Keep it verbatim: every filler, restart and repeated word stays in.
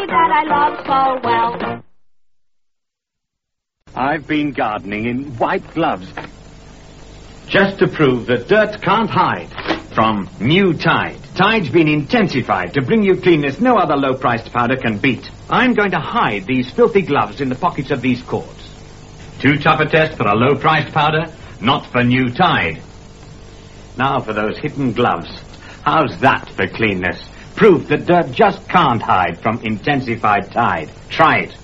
lady that I love so well. I've been gardening in white gloves just to prove that dirt can't hide from new Tide. Tide's been intensified to bring you cleanness no other low-priced powder can beat. I'm going to hide these filthy gloves in the pockets of these cords. Too tough a test for a low-priced powder? Not for new Tide. Now for those hidden gloves. How's that for cleanness? Proof that dirt just can't hide from intensified Tide. Try it.